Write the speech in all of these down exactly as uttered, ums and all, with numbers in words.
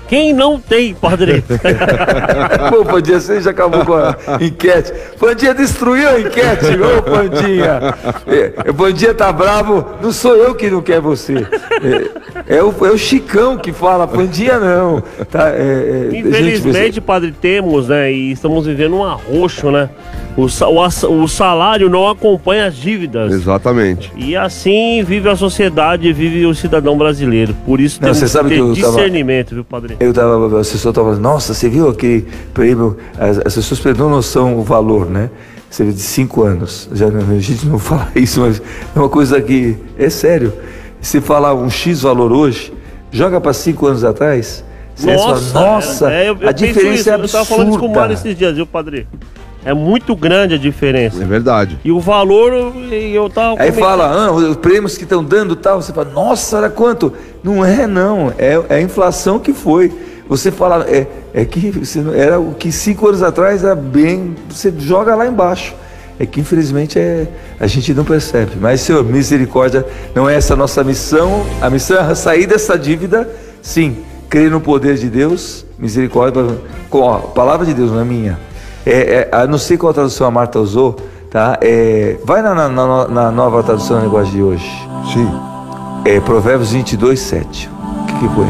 Quem não tem, padre? Pô, Pandinha, você já acabou com a enquete. Pandinha destruiu a enquete, ô Pandinha. É, Pandinha tá bravo, não sou eu que não quero você. É, é, o, é o Chicão que fala, Pandinha não. Tá, é, é, Infelizmente, gente, padre, temos, né? E estamos vivendo um arroxo, né? O, o, o salário não acompanha as dívidas. Exatamente. E assim vive a sociedade, vive o cidadão brasileiro. Por isso não, temos você sabe que ter que eu discernimento, tava, viu, padre? Eu tava, o assessor tava falando, nossa, você viu aquele prêmio? As, as pessoas perdem noção o valor, né? Você vê de cinco anos. Já, a gente não fala isso, mas é uma coisa que é sério. Se falar um X valor hoje, joga para cinco anos atrás. Nossa, fala, nossa é, eu, eu a diferença isso, é absurda. Eu tava falando isso com o Mário esses dias, viu, padre? É muito grande a diferença. É verdade. E o valor, eu tava... Aí fala, ah, os prêmios que estão dando tal, você fala, nossa, era quanto? Não é, não, é, é a inflação que foi. Você fala, é, é que você, era o que cinco anos atrás era bem, você joga lá embaixo. É que infelizmente é, a gente não percebe. Mas, Senhor, misericórdia, não é essa a nossa missão. A missão é sair dessa dívida, sim, crer no poder de Deus, misericórdia, com a palavra de Deus, não é minha. É, é, não sei qual tradução a Marta usou, tá? É, vai na, na, na, na nova tradução da linguagem de hoje. Sim. É Provérbios vinte e dois, sete. O que, que foi?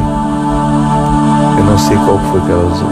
Eu não sei qual foi que ela usou.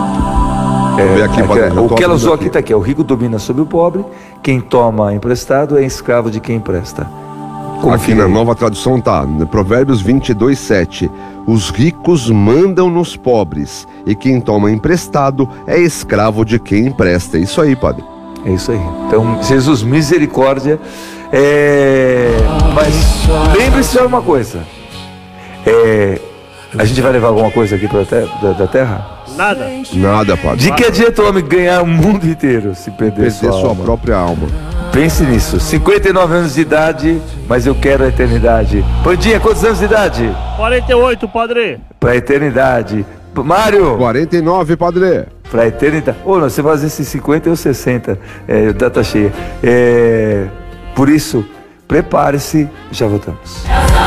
É, aqui, é, padre, o que ela usou aqui está aqui, é o rico domina sobre o pobre, quem toma emprestado é escravo de quem empresta. Aqui na nova tradução tá, Provérbios vinte e dois, sete. Os ricos mandam nos pobres, e quem toma emprestado é escravo de quem empresta. É isso aí, padre. É isso aí. Então, Jesus, misericórdia. É... Mas lembre-se de uma coisa. É... A gente vai levar alguma coisa aqui pra ter... da, da terra? Nada. Nada, padre. De que adianta o homem ganhar o mundo inteiro se perder, Perder sua, sua alma? própria alma. Pense nisso. cinquenta e nove anos de idade, mas eu quero a eternidade. Pandinha, quantos anos de idade? quarenta e oito, padre. Pra eternidade. Mário? quarenta e nove, padre. Pra eternidade. Ô, você vai fazer esses cinquenta e os sessenta. É, data cheia. É, por isso, prepare-se. Já voltamos.